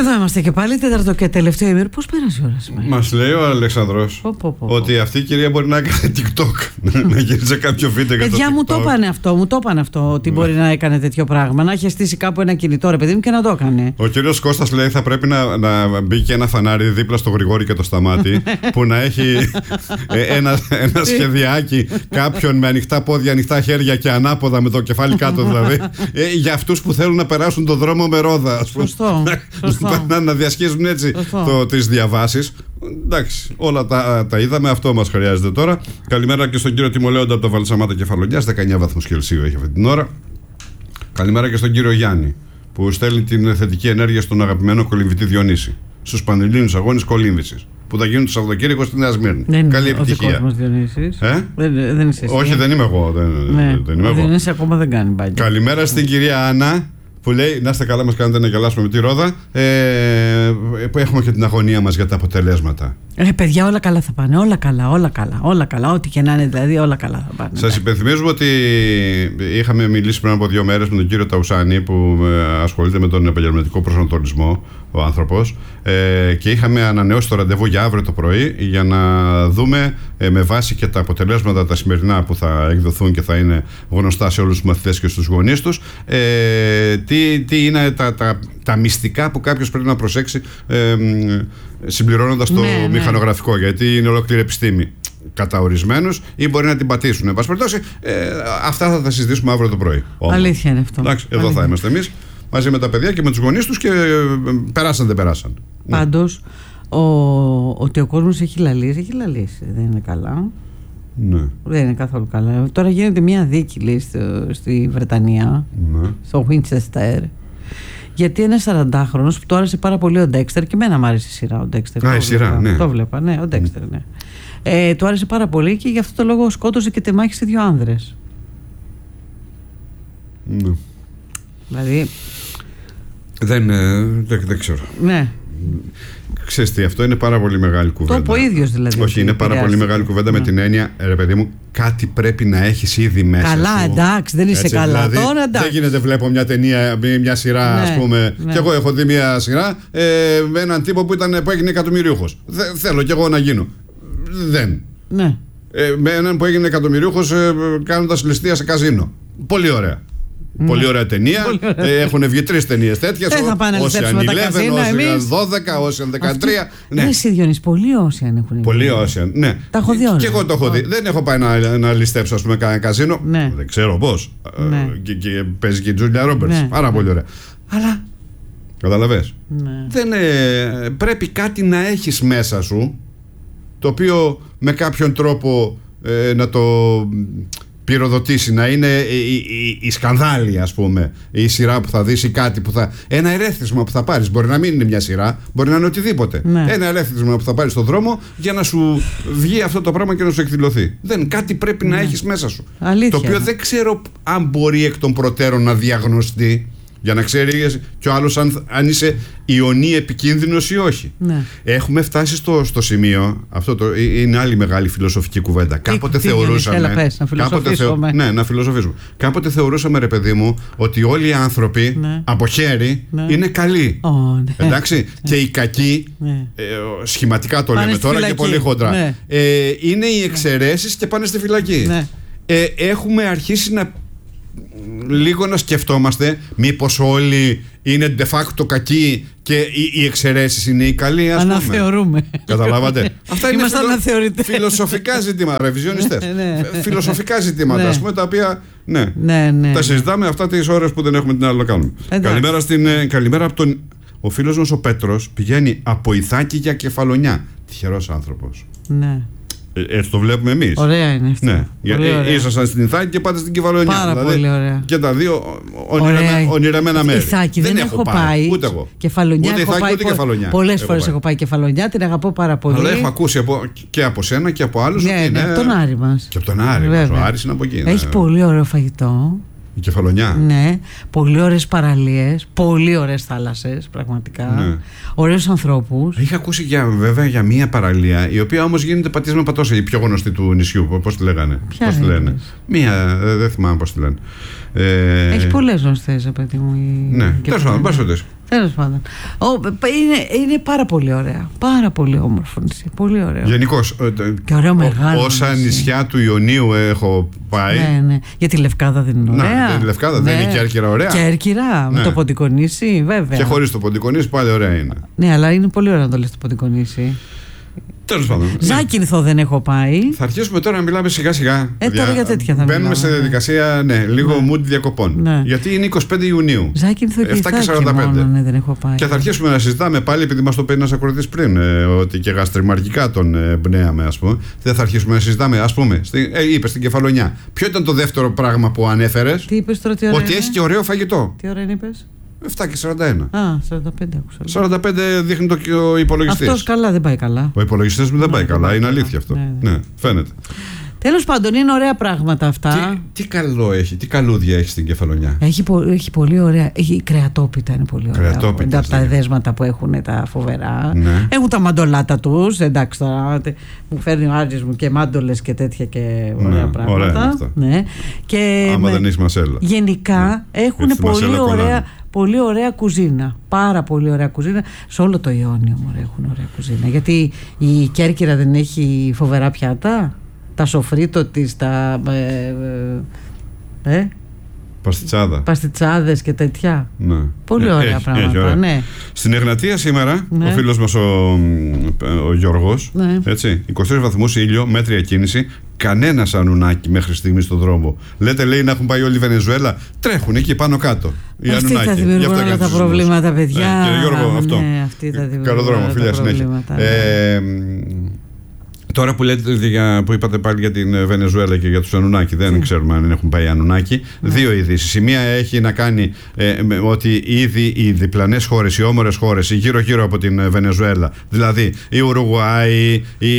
Εδώ είμαστε και πάλι, τέταρτο και τελευταίο ημίρο. Πώς πέρασε η ώρα σήμερα? Μας λέει ο Αλεξανδρός ότι αυτή η κυρία μπορεί να έκανε TikTok, να γίνει σε κάποιο βίντεο για το TikTok. Παιδιά μου το είπανε αυτό, ότι μπορεί να έκανε τέτοιο πράγμα. Να είχε στήσει κάπου ένα κινητό, ρε παιδί μου, και να το έκανε. Ο κύριος Κώστας λέει θα πρέπει να μπει και ένα φανάρι δίπλα στο Γρηγόρη και το Σταμάτη που να έχει ένα σχεδιάκι κάποιον με ανοιχτά πόδια, ανοιχτά χέρια και ανάποδα με το κεφάλι κάτω δηλαδή, για αυτούς που θέλουν να περάσουν το δρόμο με ρόδα. Σωστό. Να διασχίζουν έτσι τις διαβάσεις. Εντάξει, όλα τα είδαμε, αυτό μας χρειάζεται τώρα. Καλημέρα και στον κύριο Τιμολέοντα από το Βαλσαμάτα Κεφαλονιάς, 19 βαθμούς Κελσίου έχει αυτή την ώρα. Καλημέρα και στον κύριο Γιάννη που στέλνει την θετική ενέργεια στον αγαπημένο κολυμβητή Διονύση στους Πανελλήνιους Αγώνες Κολύμβησης που θα γίνουν το Σαββατοκύριακο στη Νέα Σμύρνη. Καλή επιτυχία. Δεν είσαι εσύ. Όχι, δεν είμαι εγώ. Δεν είμαι εγώ. Διονύση ακόμα δεν κάνει μπάνιο. Καλημέρα στην κυρία Άννα που λέει να είστε καλά, μας κάνετε να γελάσουμε με τη ρόδα, που έχουμε και την αγωνία μας για τα αποτελέσματα. Παιδιά, όλα καλά θα πάνε, όλα καλά, ό,τι και να είναι δηλαδή, όλα καλά θα πάνε. Σας υπενθυμίζουμε ότι είχαμε μιλήσει πριν από 2 μέρες με τον κύριο Ταουσάνη που ασχολείται με τον επαγγελματικό προσανατολισμό ο άνθρωπος, και είχαμε ανανεώσει το ραντεβού για αύριο το πρωί για να δούμε με βάση και τα αποτελέσματα τα σημερινά που θα εκδοθούν και θα είναι γνωστά σε όλους τους μαθητές και στους γονείς τους, τι είναι τα μυστικά που κάποιος πρέπει να προσέξει συμπληρώνοντας το μηχανογραφικό, γιατί είναι ολόκληρη επιστήμη κατά ορισμένους ή μπορεί να την πατήσουν. Εν πάση περιπτώσει, αυτά θα τα συζητήσουμε αύριο το πρωί. Αλήθεια είναι αυτό. Εντάξει, εδώ θα είμαστε εμείς μαζί με τα παιδιά και με τους γονείς τους και περάσαν δεν περάσαν. Πάντως, ότι ο κόσμος έχει λαλήσει, δεν είναι καλά. Ναι. Δεν είναι καθόλου καλά. Τώρα γίνεται μια δίκη, λέει, στη Βρετανία, στο Winchester. Γιατί ένα 40χρονος που του άρεσε πάρα πολύ ο Ντέξτερ, και εμένα μου άρεσε η σειρά ο Ντέξτερ. Η σειρά, ναι. Το βλέπα, ναι, ο Ντέξτερ, ναι. Του άρεσε πάρα πολύ και γι' αυτό το λόγο σκότωσε και τεμάχισε 2 άνδρες. Ναι. Δηλαδή. Δεν ξέρω. Ναι. Ξέρεις τι, αυτό είναι πάρα πολύ μεγάλη κουβέντα. Το πω ίδιος δηλαδή. Όχι, είναι πάρα πολύ μεγάλη κουβέντα με την έννοια, ρε παιδί μου, κάτι πρέπει να έχεις ήδη μέσα. Καλά, σου. Εντάξει, δεν είσαι έτσι, καλά. Δηλαδή, τώρα εντάξει. Δεν γίνεται, βλέπω μια ταινία, μια σειρά, ας πούμε. Ναι. Και εγώ έχω δει μια σειρά με έναν τύπο που έγινε εκατομμυριούχος. Θέλω κι εγώ να γίνω. Δεν. Ναι. Με έναν που έγινε εκατομμυριούχος κάνοντας ληστεία σε καζίνο. Πολύ ωραία. Πολύ ωραία ταινία. Έχουν βγει 3 ταινίες τέτοιες. Ocean 11, Ocean 12, Ocean 13. Ναι, εσύ Διονύση, πολλοί Ocean έχουν βγει. Πολλοί Ocean, ναι. Τα έχω δει όλα. Και εγώ το έχω δει. Δεν έχω πάει να ληστέψω, ας πούμε, κανένα καζίνο. Δεν ξέρω πώς. Και παίζει και η Τζούλια Ρόμπερτς. Πάρα πολύ ωραία. Αλλά. Καταλαβες. Πρέπει κάτι να έχεις μέσα σου, το οποίο με κάποιον τρόπο να το πυροδοτήσει, να είναι η σκανδάλη, ας πούμε, η σειρά που θα δεις ή κάτι που θα. Ένα ερέθισμα που θα πάρεις. Μπορεί να μην είναι μια σειρά, μπορεί να είναι οτιδήποτε. Ένα ερέθισμα που θα πάρεις στον δρόμο για να σου βγει αυτό το πράγμα και να σου εκδηλωθεί. Κάτι πρέπει να έχεις μέσα σου. Αλήθεια. Το οποίο δεν ξέρω αν μπορεί εκ των προτέρων να διαγνωστεί. Για να ξέρει κι ο άλλος αν είσαι ιονή επικίνδυνος ή όχι. Έχουμε φτάσει στο σημείο, αυτό είναι άλλη μεγάλη φιλοσοφική κουβέντα. Κάποτε θεωρούσαμε. Να φιλοσοφήσουμε. Κάποτε θεωρούσαμε, ρε παιδί μου, ότι όλοι οι άνθρωποι από χέρι είναι καλοί. Εντάξει. Και οι κακοί, σχηματικά το λέμε τώρα και πολύ χοντρά, είναι οι εξαιρέσεις και πάνε στη φυλακή. Έχουμε αρχίσει λίγο να σκεφτόμαστε μήπως όλοι είναι de facto κακοί και οι εξαιρέσεις είναι οι καλοί, ας πούμε. Αναθεωρούμε. Καταλάβατε. Αυτά είναι φιλοσοφικά ζητήματα, ρεβιζιονιστές. Φιλοσοφικά ζητήματα, ας πούμε, τα οποία τα συζητάμε αυτά τις ώρες που δεν έχουμε την άλλη να κάνουμε. Καλημέρα από τον. Ο φίλος μας ο Πέτρος πηγαίνει από Ιθάκη για Κεφαλονιά. Τυχερός άνθρωπος. Ναι. Έτσι το βλέπουμε εμείς. Ωραία είναι αυτό. Ναι, γιατί ήσασταν στην Ιθάκη και πάτε στην Κεφαλονιά. Πάρα δηλαδή, πολύ ωραία. Και τα δύο ονειρεμένα μέρη. Ιθάκη δεν έχω πάει. Ούτε εγώ. Κεφαλονιά ούτε έχω Ιθάκη, πάει. Ούτε Κεφαλονιά. Πολλές φορές έχω πάει Κεφαλονιά, την αγαπώ πάρα πολύ. Αλλά έχω ακούσει και από σένα και από άλλους. Ναι, από τον Άρη μας. Και από τον Άρη μας. Ο Άρης είναι από εκεί. Έχει πολύ ωραίο φαγητό. Η Κεφαλονιά. Ναι, πολύ ωραίες παραλίες, πολύ ωραίες θάλασσες, πραγματικά. Ναι. Ωραίους ανθρώπους. Είχα ακούσει βέβαια για μία παραλία, η οποία όμως γίνεται πατήσμα πατώσα, η πιο γνωστή του νησιού. Πώς τη λέγανε. Πώς τη λένε. Μία, δεν θυμάμαι πώς τη λένε. Έχει πολλές γνωστές, παιδί μου. Ναι, τέλος πάντων, Τέλος πάντων. Είναι πάρα πολύ ωραία. Πάρα πολύ όμορφο νησί. Πολύ ωραίο. Γενικώς. Και ωραίο μεγάλο. Όσα νησιά του Ιωνίου έχω πάει. Ναι. Για τη Λευκάδα δεν είναι ωραία. Τη Λευκάδα δεν είναι Κέρκυρα ωραία. Κέρκυρα, με το Ποντικονήσι, βέβαια. Και χωρίς το Ποντικονήσι πάλι ωραία είναι. Ναι, αλλά είναι πολύ ωραίο να το λες το Ποντικονήσι. Τέλος πάντων. Ζάκυνθο δεν έχω πάει. Θα αρχίσουμε τώρα να μιλάμε σιγά-σιγά. Τώρα για τέτοια θα μπαίνουμε σε διαδικασία, λίγο mood διακοπών. Ναι. Γιατί είναι 25 Ιουνίου. Ζάκυνθο και 7:45. Μόνο, δεν έχω πάει. Και θα αρχίσουμε να συζητάμε πάλι, επειδή μας το πει ένας ακροατής πριν, ότι και γαστριμαρκικά τον εμπνέαμε, ας πούμε. Δεν θα αρχίσουμε να συζητάμε, ας πούμε. Είπες στην Κεφαλονιά. Ποιο ήταν το δεύτερο πράγμα που ανέφερες? Τι είπες τώρα, τι ώρα? Ότι έχει και ωραίο φαγητό. Τι ώρα είναι, είπες? 7:41. 45 άκουσα. 45 δείχνει ο υπολογιστής. Αυτός καλά δεν πάει καλά. Ο υπολογιστής μου δεν πάει καλά, είναι αλήθεια αυτό. Ναι, φαίνεται. Τέλος πάντων, είναι ωραία πράγματα αυτά. Τι καλό έχει, τι καλούδια έχει στην Κεφαλονιά? Έχει πολύ ωραία. Έχει κρεατόπιτα, είναι πολύ ωραία. Από τα εδέσματα που έχουν τα φοβερά. Ναι. Έχουν τα μαντολάτα τους. Εντάξει τώρα, μου φέρνει ο Άρης μου και μάντολες και τέτοια και ωραία πράγματα. Ωραία ναι. Και άμα δεν έχει μασέλα. Γενικά έχουν πολύ ωραία κουζίνα. Πάρα πολύ ωραία κουζίνα. Σε όλο το Ιόνιο έχουν ωραία κουζίνα. Γιατί η Κέρκυρα δεν έχει φοβερά πιάτα. Τα σοφρίτο της, τα παστιτσάδες και τέτοια. Ναι. Πολύ ωραία πράγματα. Ναι. Στην Εγνατία σήμερα, ο φίλος μας ο Γιώργος, 23 βαθμούς ήλιο, μέτρια κίνηση, κανένας ανουνάκι μέχρι στιγμή στον δρόμο. Λέει να έχουν πάει όλη η Βενεζουέλα, τρέχουν εκεί πάνω κάτω. Αυτοί θα δημιουργούν όλα τα προβλήματα, παιδιά. Κύριε Γιώργο, αυτό. Καλό δρόμο, φίλια, συνέχεια. Τώρα που είπατε πάλι για την Βενεζουέλα και για τους Ανουνάκη, δεν ξέρουμε αν έχουν πάει Ανουνάκη. Δύο ειδήσεις. Η μία έχει να κάνει ότι ήδη οι διπλανές χώρες, οι όμορες χώρες, γύρω-γύρω από την Βενεζουέλα, δηλαδή η Ουρουγουάη,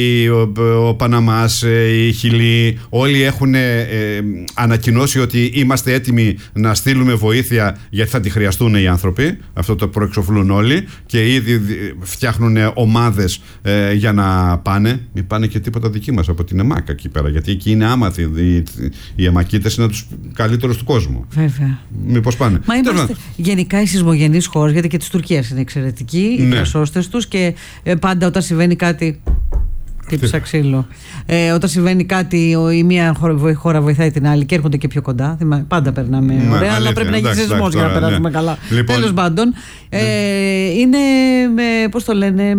ο Παναμάς, η Χιλή, όλοι έχουν ανακοινώσει ότι είμαστε έτοιμοι να στείλουμε βοήθεια γιατί θα τη χρειαστούν οι άνθρωποι. Αυτό το προεξοφλούν όλοι και ήδη φτιάχνουν ομάδες για να πάνε. Μην πάνε και τίποτα δική μας από την ΕΜΑΚ εκεί πέρα, γιατί εκεί είναι άμαθοι οι ΕΜΑΚΙΤες, είναι τους καλύτερους του κόσμου. Βέβαια. Μήπως πάνε? Μα είμαστε γενικά οι σεισμογενείς χώρες, γιατί και της Τουρκίας είναι εξαιρετικοί οι διασώστες τους και πάντα όταν συμβαίνει κάτι. Χτύπησα ξύλο. Όταν συμβαίνει κάτι, η μία χώρα βοηθάει την άλλη και έρχονται και πιο κοντά. Πάντα περνάμε ωραία, αλλά πρέπει να γίνει σεισμός για να περάσουμε καλά. Τέλος πάντων, είναι. Πώς το λένε.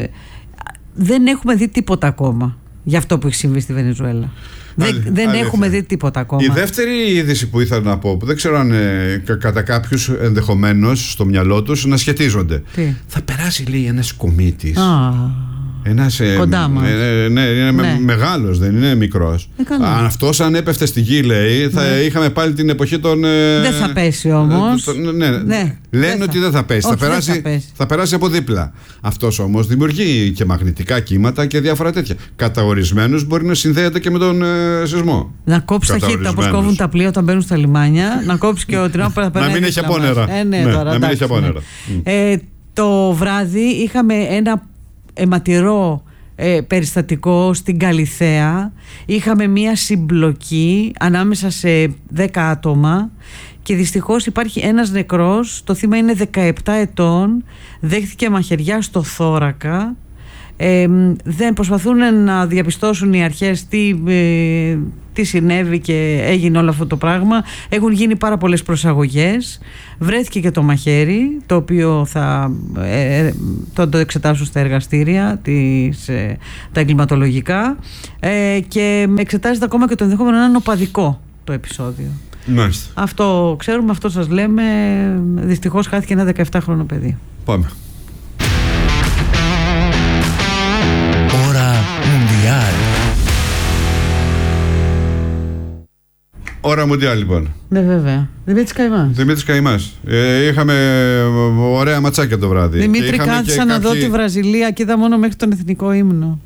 Δεν έχουμε δει τίποτα ακόμα για αυτό που έχει συμβεί στη Βενεζουέλα. Δεν έχουμε δει τίποτα ακόμα. Η δεύτερη είδηση που ήθελα να πω, που δεν ξέρω αν κατά κάποιους ενδεχομένως στο μυαλό τους να σχετίζονται. Θα περάσει, λέει, ένας κομίτης. Κοντά μας. Είναι μεγάλος, δεν είναι μικρός. Αυτός αν έπεφτε στη γη, λέει, θα είχαμε πάλι την εποχή των. Δεν θα πέσει όμως. Λένε ότι δεν θα πέσει. Θα περάσει από δίπλα. Αυτός όμως δημιουργεί και μαγνητικά κύματα και διάφορα τέτοια. Κατά ορισμένους μπορεί να συνδέεται και με τον σεισμό. Να κόψει ταχύτητα όπως κόβουν τα πλοία όταν μπαίνουν στα λιμάνια. Να κόψει και ο τρινό που θα περάσει. Να μην έχει απόνερα. Να μην έχει απόνερα. Το βράδυ είχαμε ένα αιματηρό περιστατικό στην Καλιθέα. Είχαμε μία συμπλοκή ανάμεσα σε 10 άτομα και δυστυχώς υπάρχει ένας νεκρός. Το θύμα είναι 17 ετών, δέχτηκε μαχαιριά στο θώρακα. Δεν προσπαθούν να διαπιστώσουν οι αρχές τι συνέβη και έγινε όλο αυτό το πράγμα. Έχουν γίνει πάρα πολλές προσαγωγές. Βρέθηκε και το μαχαίρι, το οποίο θα το εξετάσουν στα εργαστήρια τα εγκληματολογικά, και εξετάζεται ακόμα και το ενδεχόμενο να είναι οπαδικό το επεισόδιο. Μάλιστα. Αυτό ξέρουμε, αυτό σας λέμε. Δυστυχώς χάθηκε ένα 17χρονο παιδί. Πάμε. Ώρα Μουντιάλ. Ώρα Μουντιάλ, λοιπόν. Ναι, βέβαια. Δημήτρης Καϊμάς. Είχαμε ωραία ματσάκια το βράδυ. Δημήτρη, κάθισα να δω τη Βραζιλία και είδα μόνο μέχρι τον εθνικό ύμνο.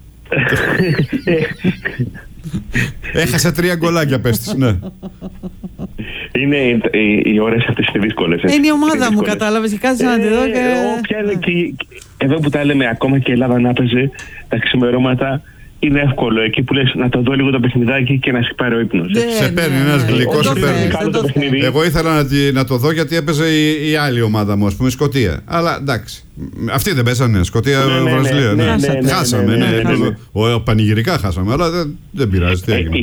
Έχασα 3 γκολάκια, πες της, ναι. Είναι οι ώρες αυτές είναι δύσκολες. Είναι η ομάδα μου, κατάλαβες, και κάθισα να τη δω και... Εδώ που τα λέμε, ακόμα και η Ελλάδα να παίζει τα ξημερώματα, είναι εύκολο εκεί που λες να το δω λίγο το παιχνιδάκι και να σε πάρει ο ύπνος. Σε παίρνει ένας γλυκός, σε παίρνει. Εγώ ήθελα να το δω γιατί έπαιζε η άλλη ομάδα μου, ας πούμε, η Σκωτία. Αλλά εντάξει. Αυτοί δεν πέσανε, Σκωτία, Βραζιλία. Χάσαμε. Πανηγυρικά χάσαμε, αλλά δεν πειράζει.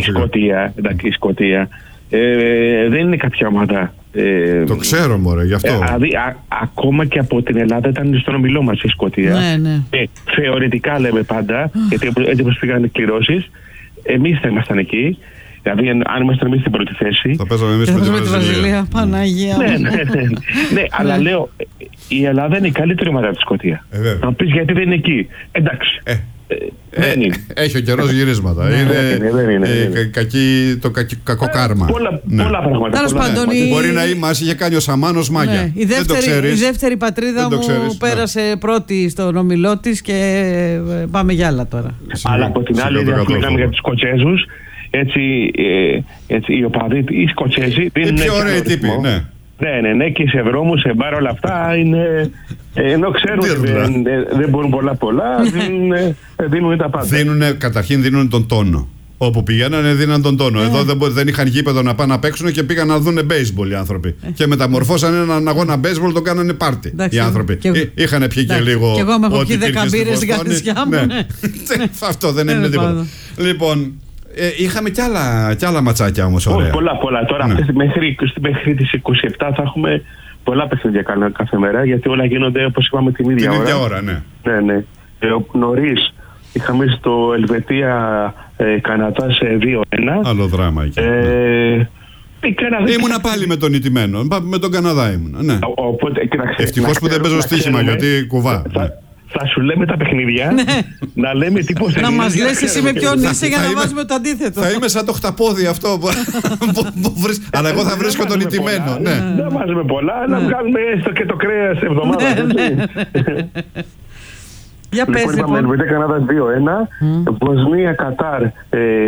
Η Σκωτία δεν είναι κάποια ομάδα. Το ξέρω, μωρέ, γι' αυτό. Δηλαδή, ακόμα και από την Ελλάδα ήταν στον ομιλό μας η Σκωτία. Θεωρητικά λέμε πάντα, γιατί έτσι όπως πήγαν οι κληρώσεις, εμείς θα ήμασταν εκεί. Δηλαδή, αν ήμασταν εμείς στην πρώτη θέση. Θα παίζαμε εμείς με τη Βραζιλία. Παναγία. Ναι, αλλά λέω, η Ελλάδα είναι η καλύτερη ομάδα από τη Σκωτία. Θα πεις γιατί δεν είναι εκεί. Εντάξει. Έχει ο καιρός γυρίσματα. Είναι κακό κάρμα. Πολλά πράγματα. Μπορεί να μας είχε κάνει ο Σαμάνος μάγια. Η δεύτερη πατρίδα μου πέρασε πρώτη στον ομιλό της και πάμε για άλλα τώρα. Αλλά από την άλλη, μιλάμε για τους Σκοτσέζους. Έτσι οι οπαδοί, οι Σκοτσέζοι. Είναι πιο ωραίοι τύποι, ναι. Ναι, και σε βρώμους, σε μπαρ, όλα αυτά είναι. Ενώ ξέρουν ότι δεν μπορούν πολλά, δίνουν τα πάντα. Καταρχήν δίνουν τον τόνο. Όπου πηγαίνανε δίναν τον τόνο. Εδώ δεν είχαν γήπεδο να πάνε να παίξουν και πήγαν να δουν baseball οι άνθρωποι. Και μεταμορφώσαν έναν αγώνα baseball, τον κάνανε πάρτι οι άνθρωποι. Είχαν πιει και λίγο. Και εγώ με έχω πιει 10 μπύρες στην καρδιά μου. Αυτό δεν είναι τίποτα. Λοιπόν. Είχαμε κι άλλα ματσάκια όμως, ωραία. Πολλά. Τώρα μέχρι τις 27 θα έχουμε πολλά παιχνίδια κάθε μέρα, γιατί όλα γίνονται, όπως είπαμε, την ίδια ώρα. Ναι. Νωρίς είχαμε στο Ελβετία Καναδά σε 2-1. Άλλο δράμα εκεί. Ήμουνα πάλι με τον ηττημένο. Με τον Καναδά ήμουνα. Ναι. Ευτυχώς που δεν παίζω στοίχημα, γιατί κουβά. Θα σου λέμε τα παιχνίδια, να λέμε τι πώς να μας λες εσύ με ποιον είσαι για να βάζουμε το αντίθετο. Θα είμαι σαν το χταπόδι αυτό αλλά εγώ θα βρίσκω τον ηττημένο. Δεν βάζουμε πολλά, να βγάλουμε έστω και το κρέας εβδομάδα. Για πες λοιπόν. Ελβετία Καναδά 2-1, Βοσνία Κατάρ 3-1.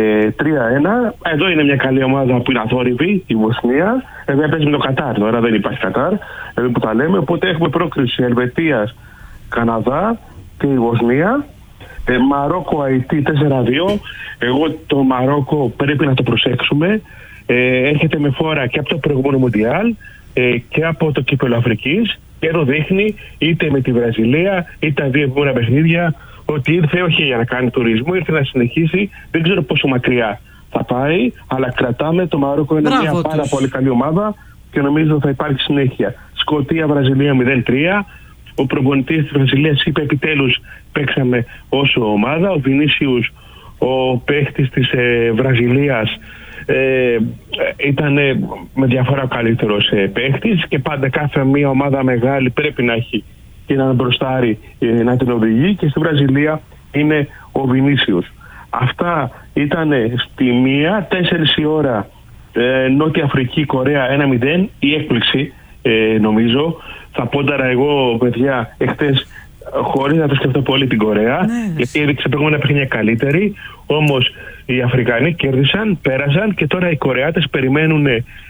Εδώ είναι μια καλή ομάδα που είναι αθόρυβη, η Βοσνία. Εδώ παίζει με το Κατάρ, τώρα δεν υπάρχει Κατάρ, εδώ που τα λέμε. Οπότε έχουμε πρόκριση Ελβετίας Καναδά και η Βοσνία. Μαρόκο Αϊτή 4-2. Εγώ το Μαρόκο πρέπει να το προσέξουμε. Έρχεται με φόρα και από το προηγούμενο Μουντιάλ και από το Κύπελλο Αφρικής. Και εδώ δείχνει είτε με τη Βραζιλία είτε τα δύο επόμενα παιχνίδια ότι ήρθε όχι για να κάνει τουρισμό, ήρθε να συνεχίσει. Δεν ξέρω πόσο μακριά θα πάει, αλλά κρατάμε. Το Μαρόκο είναι μια πάρα πολύ καλή ομάδα και νομίζω θα υπάρχει συνέχεια. Σκωτία Βραζιλία 0-3. Ο προπονητής της Βραζιλίας είπε επιτέλους παίξαμε όσο ομάδα. Ο Βινίσιους, ο παίχτης της Βραζιλίας, ήταν με διαφορά ο καλύτερος παίχτης και πάντα κάθε μία ομάδα μεγάλη πρέπει να έχει και έναν μπροστάρι να την οδηγεί και στη Βραζιλία είναι ο Βινίσιους. Αυτά ήταν στη 1, 4 η ώρα Νότια Αφρική, Κορέα 1-0, η έκπληξη νομίζω. Θα πόνταρα εγώ, παιδιά, εχθές χωρίς να το σκεφτώ πολύ την Κορέα, γιατί έδειξε προηγούμενα παιχνίδια καλύτερη. Όμως οι Αφρικανοί κέρδισαν, πέρασαν και τώρα οι Κορεάτες περιμένουν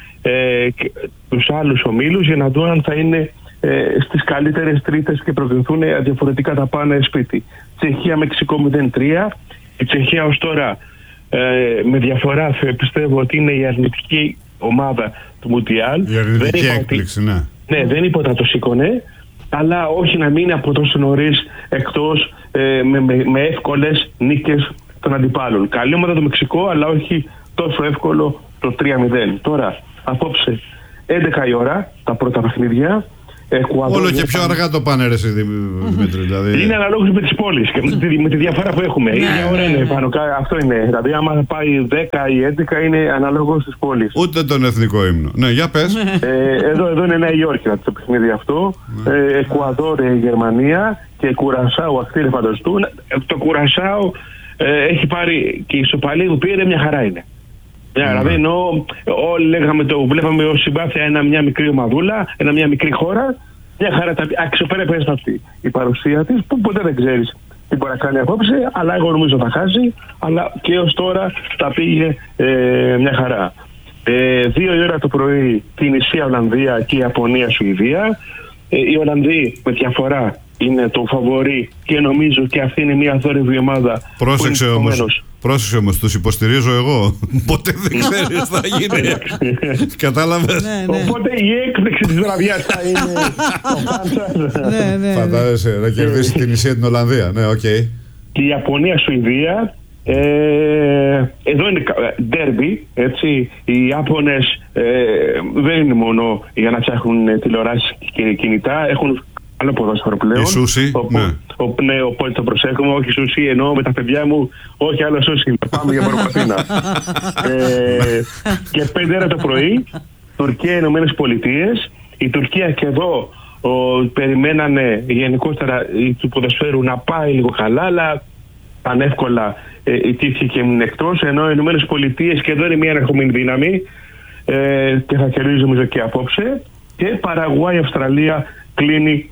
τους άλλους ομίλους για να δουν αν θα είναι στις καλύτερες τρίτες και προκριθούν διαφορετικά τα πάνε σπίτι. Τσεχία Μεξικό 0-3. Η Τσεχία ως τώρα με διαφορά πιστεύω ότι είναι η αρνητική ομάδα του Μουντιάλ. Η αρνητική έκπληξη, ναι. Ναι, δεν είπα ότι το σήκωνε, αλλά όχι να μείνει από τόσο νωρίς εκτός με εύκολες νίκες των αντιπάλων. Καλή ομάδα το Μεξικό, αλλά όχι τόσο εύκολο το 3-0. Τώρα, απόψε, 11 η ώρα, τα πρώτα παιχνίδια. Όλο και πιο αργά το πάνε, ρε Δημήτρη. Δηλαδή. Είναι αναλόγως με τις πόλεις και με τη διαφορά που έχουμε. Η ίδια ώρα είναι πάνω. Αυτό είναι. Δηλαδή, άμα πάει 10 ή 11, είναι αναλόγως στις πόλεις. Ούτε τον εθνικό ύμνο. Ναι, για πες. Εδώ είναι Νέα Υόρκη το παιχνίδι αυτό. Εκουαδόρ, Γερμανία και Κουρασάου. Αυτή είναι φανταστούν. Το Κουρασάου έχει πάρει και η ισοπαλία που πήρε μια χαρά είναι. Δηλαδή ενώ όλοι βλέπαμε ως συμπάθεια μια μικρή ομαδούλα, μια μικρή χώρα, μια χαρά αξιοπρέπεια αυτή η παρουσία της, που ποτέ δεν ξέρεις τι μπορεί να κάνει απόψε, αλλά εγώ νομίζω θα χάσει, αλλά και ως τώρα τα πήγε μια χαρά. 2 η ώρα το πρωί Τινησία, Ολλανδία και Ιαπωνία, Σουηδία. Οι Ολλανδοί με διαφορά είναι το φαβορί και νομίζω και αυτή είναι μια θόρυβη ομάδα. Πρόσεξε όμως, τους υποστηρίζω εγώ. Ποτέ δεν ξέρεις τι θα γίνει. Κατάλαβες? Οπότε η έκπληξη της βραδιάς θα είναι ο Φαντάζεσαι να κερδίσει την Ισία την Ολλανδία. Ναι, οκ. Και η Ιαπωνία-Σουηδία, εδώ είναι ντέρμπι, έτσι. Οι Ιάπωνες δεν είναι μόνο για να ψάχνουν τηλεοράσεις και κινητά, έχουν άλλο ποδόσφαιρο πλέον. Η Σούσι, ναι, οπότε το προσέχουμε. Όχι Σούσι, εννοώ με τα παιδιά μου, όχι άλλο Σούσι. Πάμε για Παροπαθήνα. Και 5 το πρωί, Τουρκία, Ηνωμένες Πολιτείες. Η Τουρκία και εδώ περιμένανε γενικότερα του ποδοσφαίρου να πάει λίγο καλά, αλλά ανεύκολα ιτήθηκε και έμεινε εκτός. Ενώ οι Ηνωμένες Πολιτείες και εδώ είναι μια ερχομένη δύναμη και θα κερδίζει νομίζω και απόψε. Και Παραγουάη, Αυστραλία κλείνει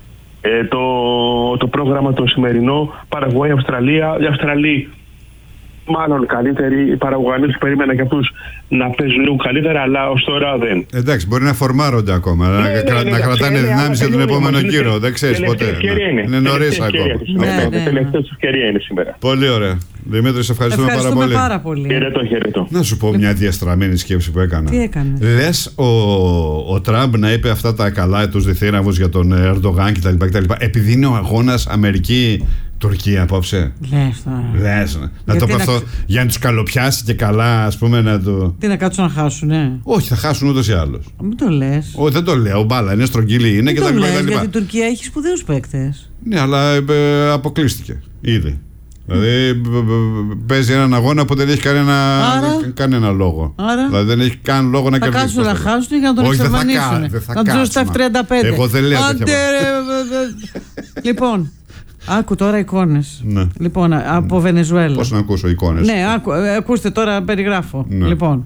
το πρόγραμμα το σημερινό. Παραγουάη, Αυστραλία. Οι Αυστραλοί μάλλον καλύτεροι. Οι Παραγουανοί τους περίμενα και αυτούς να παίζουν λίγο καλύτερα, αλλά ως τώρα δεν. Εντάξει, μπορεί να φορμάρονται ακόμα, να κρατάνε δυνάμεις για τον επόμενο γύρο. Δεν ξέρεις ποτέ. Είναι νωρίς ακόμα. Τελευταία ευκαιρία είναι σήμερα. Πολύ ωραία. Δημήτρη, σε ευχαριστούμε πάρα πολύ. Χαιρετώ. Να σου πω μια διαστραμμένη σκέψη που έκανα. Τι έκανε? Λες ο Τραμπ να είπε αυτά τα καλά, τους διθύραμβους για τον Ερντογάν κτλ. Επειδή είναι ο αγώνας Αμερική-Τουρκία απόψε. Λες. Να το πω αυτό για να τους καλοπιάσει και καλά, ας πούμε, να το. Τι να κάτσουν να χάσουν, Όχι, θα χάσουν ούτως ή άλλως. Μην το λες. Όχι, δεν το λέω. Μπάλα, είναι στρογγυλή. Είναι και τα λοιπά. Γιατί η Τουρκία έχει σπουδαίους παίκτες. Ναι, αλλά αποκλείστηκε ήδη. Δηλαδή παίζει έναν αγώνα που δεν έχει κανένα λόγο. Άρα, δηλαδή δεν έχει καν λόγο να κερδίσει. Θα κάτσουν να χάσουν για να τον εξαφανίσουν. Να του δώσουν τα F35. Εγώ δεν λέω τέτοια. Λοιπόν, άκου τώρα εικόνες. Ναι. Λοιπόν, από Βενεζουέλα. Πώς να ακούσω εικόνες? Ναι, ακούστε τώρα, περιγράφω. Ναι. Λοιπόν,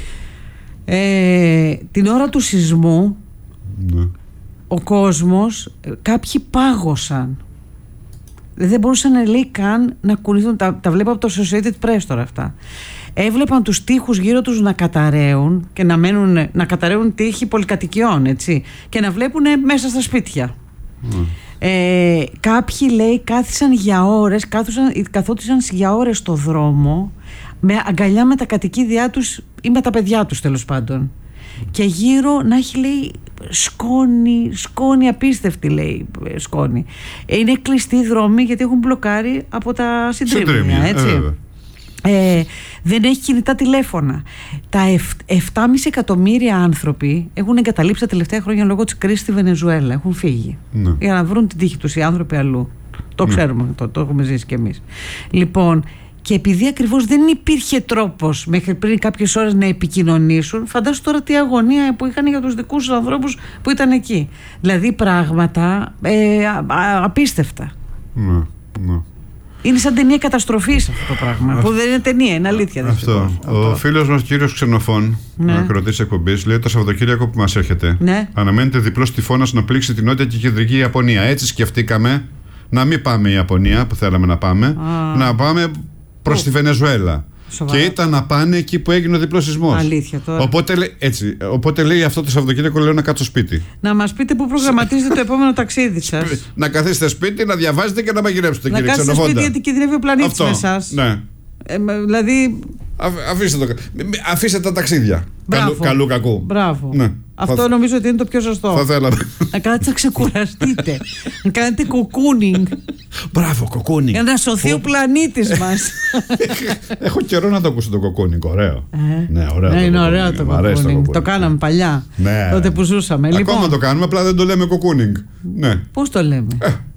την ώρα του σεισμού, ναι, ο κόσμος, κάποιοι πάγωσαν. Δεν μπορούσαν, λέει, καν να κουνηθούν. Τα βλέπω από το Associated Press τώρα αυτά. Έβλεπαν τους τοίχους γύρω τους να καταραίουν και να καταραίουν τοίχοι πολυκατοικιών, έτσι, και να βλέπουν μέσα στα σπίτια. Κάποιοι, λέει, κάθισαν για ώρες, καθόντουσαν για ώρες στο δρόμο με αγκαλιά με τα κατοικίδια τους ή με τα παιδιά τους, τέλος πάντων. Και γύρω να έχει, λέει, σκόνη απίστευτη, λέει, σκόνη. Είναι κλειστοί δρόμοι γιατί έχουν μπλοκάρει από τα συντρίμμια, έτσι. Δεν έχει κινητά τηλέφωνα. Τα 7,5 εκατομμύρια άνθρωποι έχουν εγκαταλείψει τα τελευταία χρόνια λόγω της κρίσης στη Βενεζουέλα. Έχουν φύγει για να βρουν την τύχη τους οι άνθρωποι αλλού. Το ξέρουμε, το έχουμε ζήσει κι εμείς. Λοιπόν, και επειδή ακριβώς δεν υπήρχε τρόπος μέχρι πριν κάποιες ώρες να επικοινωνήσουν, φαντάσου τώρα τι αγωνία που είχαν για τους δικούς τους ανθρώπους που ήταν εκεί. Δηλαδή πράγματα απίστευτα. Ναι. Είναι σαν ταινία καταστροφής αυτό το πράγμα. Που δεν είναι ταινία, είναι αλήθεια. Αυτό. Ο φίλος μας κύριος Ξενοφών, ακροατής εκπομπής, λέει: το Σαββατοκύριακο που μας έρχεται, αναμένεται διπλός τυφώνας να πλήξει την νότια και κεντρική Ιαπωνία. Έτσι σκεφτήκαμε να μην πάμε η Ιαπωνία που θέλαμε να πάμε, να πάμε προς τη Βενεζουέλα. Σοβαρά. Και ήταν να πάνε εκεί που έγινε ο διπλός σεισμός. Αλήθεια τώρα. Οπότε λέει αυτό το Σαββατοκύριακο, λέω να κάτσω σπίτι. Να μας πείτε πού προγραμματίζετε το επόμενο ταξίδι σας. Να καθίσετε σπίτι, να διαβάζετε και να μαγειρέψετε, κύριε Ξενοφόντα. Να κάτσετε σπίτι γιατί κινδυνεύει ο πλανήτης με εσάς. Ναι. Δηλαδή. Αφήστε τα ταξίδια. Καλού κακού. Μπράβο. Ναι. Αυτό νομίζω ότι είναι το πιο σωστό. Θα θέλαμε. Να κάνετε να ξεκουραστείτε. Να κάνετε κοκούνινγκ. Μπράβο, κοκούνινγκ. Για να σωθεί ο πλανήτης μας. Έχω καιρό να το ακούσω το κοκούνινγκ. Ωραίο. Ναι, ωραίο. Είναι ωραίο το κοκούνινγκ. Το κάναμε παλιά. Τότε που ζούσαμε. Ακόμα το κάνουμε, απλά δεν το λέμε κοκούνινγκ. Πώς το λέμε?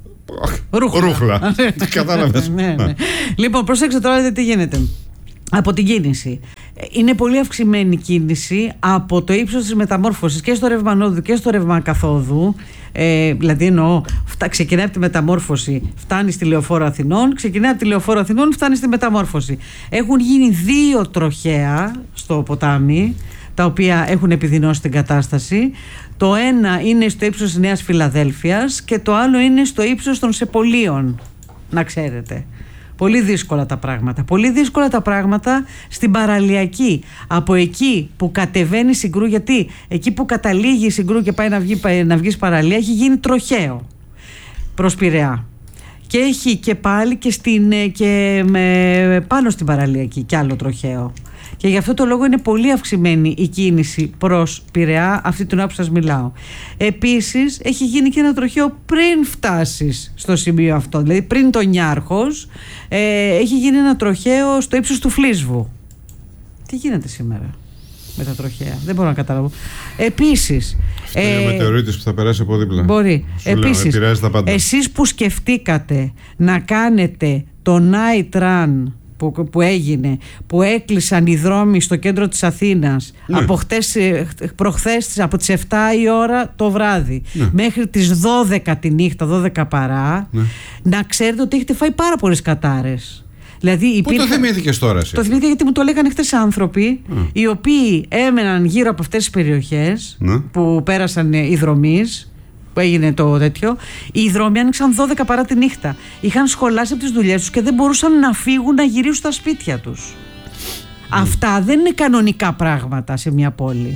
Ρούχλα. Κατάλαβες. Λοιπόν, προσέξτε τώρα τι γίνεται. Από την κίνηση. Είναι πολύ αυξημένη κίνηση από το ύψος της μεταμόρφωσης και στο ρεύμα ανόδου και στο ρεύμα καθόδου. Δηλαδή εννοώ, ξεκινάει από τη μεταμόρφωση, φτάνει στη Λεωφόρο Αθηνών, ξεκινάει από τη Λεωφόρο Αθηνών, φτάνει στη μεταμόρφωση. Έχουν γίνει 2 τροχαία στο ποτάμι, τα οποία έχουν επιδεινώσει την κατάσταση. Το ένα είναι στο ύψος της Νέας Φιλαδέλφειας και το άλλο είναι στο ύψος των Σεπολίων, να ξέρετε. Πολύ δύσκολα τα πράγματα. Πολύ δύσκολα τα πράγματα στην παραλιακή. Από εκεί που κατεβαίνει Συγκρού, γιατί εκεί που καταλήγει Συγκρού και πάει να βγει παραλία, έχει γίνει τροχαίο. προς Πειραιά. Και έχει και πάλι και πάνω στην παραλιακή κι άλλο τροχαίο. Και γι' αυτό το λόγο είναι πολύ αυξημένη η κίνηση προς Πειραιά αυτή την ώρα που σας μιλάω. Επίσης έχει γίνει και ένα τροχαίο πριν φτάσεις στο σημείο αυτό. Δηλαδή πριν το Νιάρχος έχει γίνει ένα τροχαίο στο ύψος του Φλίσβου. Τι γίνεται σήμερα με τα τροχαία? Δεν μπορώ να καταλάβω. Επίσης ο μετεωρίτης που θα περάσει από δίπλα. Μπορεί. Επίσης εσείς που σκεφτήκατε να κάνετε το night run που έγινε, που έκλεισαν οι δρόμοι στο κέντρο της Αθήνας, ναι, προχθές από τις 7 η ώρα το βράδυ, ναι, μέχρι τις 12 τη νύχτα, 12 παρά, ναι, να ξέρετε ότι έχετε φάει πάρα πολλές κατάρες. Δηλαδή πού το θυμήθηκες τώρα εσύ? Το θυμήθηκα γιατί μου το λέγανε χτες άνθρωποι οι οποίοι έμεναν γύρω από αυτές τις περιοχές που πέρασαν οι δρομείς, που έγινε το τέτοιο. Οι δρόμοι άνοιξαν 12 παρά τη νύχτα. Είχαν σχολάσει από τις δουλειές τους και δεν μπορούσαν να φύγουν να γυρίσουν στα σπίτια τους. Αυτά δεν είναι κανονικά πράγματα σε μια πόλη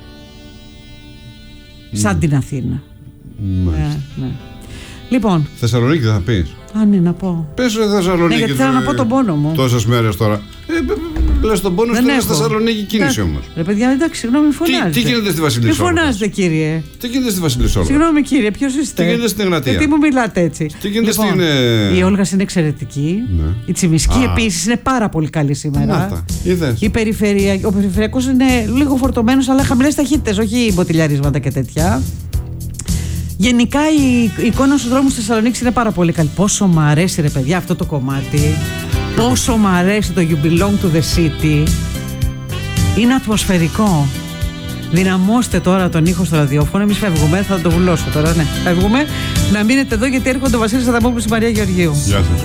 σαν την Αθήνα. Ναι. Λοιπόν, Θεσσαλονίκη δεν θα πεις? Ναι, να πω. Πες Θεσσαλονίκη. Ναι, γιατί θέλω να πω τον πόνο μου. Τόσες μέρες τώρα. Λες τον πόνο σου, θέλεις Θεσσαλονίκη κίνηση όμως. Ρε παιδιά, εντάξει, συγγνώμη, μη φωνάζετε. Τι γίνεται στη Βασιλισσόλογα? Μη φωνάζετε, κύριε. Τι γίνεται στη Βασιλισσόλογα? Συγγνώμη, κύριε, ποιος είστε? Τι γίνεται στην Εγνατία? Γιατί μου μιλάτε έτσι? Τι γίνεται στην. Η Όλγας είναι εξαιρετική. Ναι. Η Τσιμισκή επίσης είναι πάρα πολύ καλή σήμερα. Αυτά. Ο περιφερειακός είναι λίγο φορτωμένος, αλλά χαμηλές ταχύτητες, όχι μποτιλιαρίσματα και τέτοια. Γενικά η εικόνα στους δρόμους της Θεσσαλονίκης είναι πάρα πολύ καλή. Πόσο μ' αρέσει, ρε παιδιά, αυτό το κομμάτι. Πόσο μ' αρέσει το You Belong to the City. Είναι ατμοσφαιρικό. Δυναμώστε τώρα τον ήχο στο ραδιόφωνο. Εμείς φεύγουμε, θα το βουλώσω τώρα. Ναι, φεύγουμε. Να μείνετε εδώ γιατί έρχονται ο Βασίλης Αδαμόπουλος και η Μαρία Γεωργίου. Γεια σας.